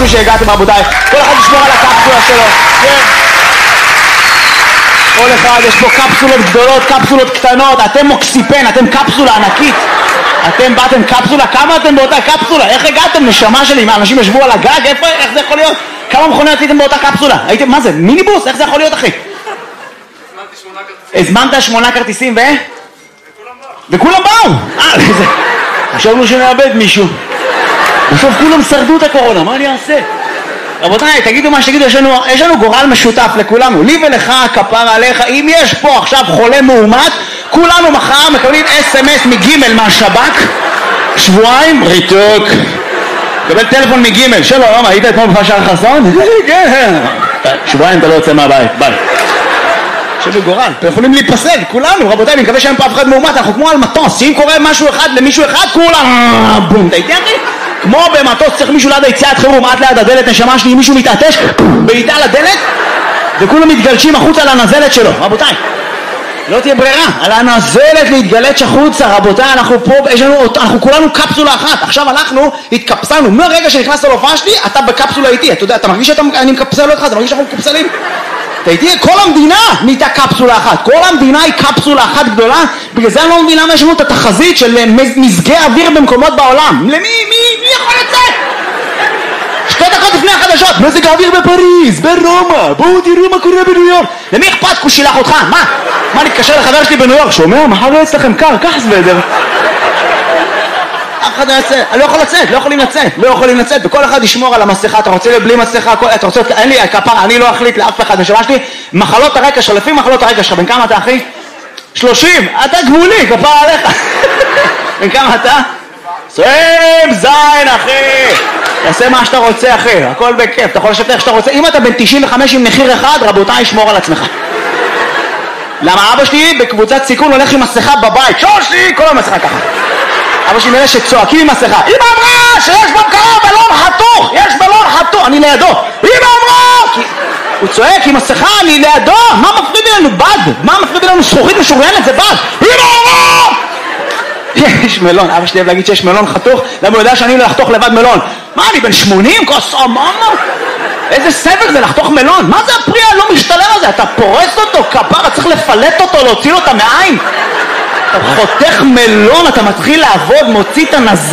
לי שהגעתם רבותיי. כל אחד ישמור על הקפסולה שלו. כן. כל אחד, יש פה קפסולות גדולות, קפסולות קטנות, אתם מוקסיפן, אתם קפסולה ענקית. אתם באתם קפסולה, כמה אתם באותה קפסולה? איך הגעתם? נשמה שלי, מה, אנשים ישבו על הגג? איפה, איך זה יכול להיות? כמה מכוניות הייתם באותה קפסולה? הייתם, מה זה, מיניבוס? איך זה יכול להיות אחי? הזמנת 8 כרטיסים וכולם באו! חשבנו שנאבד מישהו. בסוף כולם שרדו את הקורונה, מה אני אעשה? רבותיי, תגידו מה שתגידו, יש לנו גורל משותף לכולנו, לי ולך, כפר עליך. אם יש פה עכשיו חולה מאומת, כולנו מחר מקבלים SMS מגימל מהשב"כ, שבועיים, ריתוק. קבל טלפון מגימל, שלום, היית אתמול בפרשת חסון? כן. שבועיים אתה לא יוצא מהבית, ביי. יש לנו גורל, אתם יכולים להיפסל, כולנו, רבותיי, אני מקווה שאין פה אף אחד מאומת, אנחנו כמו על מטוס, שאם קורה משהו אחד למישהו אחד, כולם, בום, אתה איתי אחי? כמו במטוס צריך מישהו ליד היציאת חירום, עד ליד הדלת, נשמה שלי, אם מישהו מתעטש, בעיטה לדלת, וכולם מתגלשים החוצה על הנזלת שלו, רבותיי. לא תהיה ברירה, על הנזלת להתגלש החוצה, רבותיי, אנחנו פה, אנחנו כולנו קפסולה אחת, עכשיו אנחנו התקפסלנו, מהרגע שנכנסת להופעה שלי, אתה בקפסולה איתי, אתה יודע, אתה מרגיש שאני מקפסל אותך, אתה מרגיש שאנחנו מקפסלים? תהייתי, כל המדינה נהייתה קפסולה אחת, כל המדינה היא קפסולה אחת גדולה, בגלל זה אני לא מבין למה יש לנו את התחזית של מזגי אוויר במקומות בעולם. למי יכול לצאת? 2 דקות לפני החדשות, מזג האוויר בפריז, ברומא, בואו תראו מה קורה בניו יורק. למי אכפת? הוא שילח אותך, מה נתקשר לחבר שלי בניו יורק, שומע? מחר לא אצלכם קר, קח סוודר. אף אחד לא יצא, לא יכולים לצאת, וכל אחד ישמור על המסכה, אתה רוצה בלי מסכה, אתה רוצה, אין לי כפר, אני לא אחליט לאף אחד, נשמה שלי, מחלות הרקע שלך, לפי מחלות הרקע שלך, בן כמה אתה אחי? 30, אתה גבולי, כפר עליך. בן כמה אתה? 20 זין אחי, תעשה מה שאתה רוצה אחי, הכל בכיף, אתה יכול לשבת איך שאתה רוצה, אם אתה בן 95 עם מחיר אחד, רבותיי, שמור על עצמך. למה אבא שלי בקבוצת סיכון הולך עם מסכה בבית, שושי, כל המסכה ככה. אבא שלי מאלה שצועקים עם מסכה, אמא אמרה שיש במקרוב בלון חתוך, יש בלון חתוך, אני לידו, אמא אמרה, הוא צועק עם מסכה, אני לידו, מה מפריד לנו בד? מה מפריד לנו זכוכית משוריינת? זה בד, אמא אמרה! יש מלון, אבא שלי אוהב להגיד שיש מלון חתוך, למה הוא יודע שאני לא לחתוך לבד מלון? מה, אני בן 80? כוס אממה? איזה סבל זה לחתוך מלון? מה זה הפרי הלא משתלם הזה? אתה פורס אותו, כפרה, צריך לפלט אותו, להוציא לו את המעיים. אתה חותך מלון, אתה מתחיל לעבוד, מוציא את הנזל.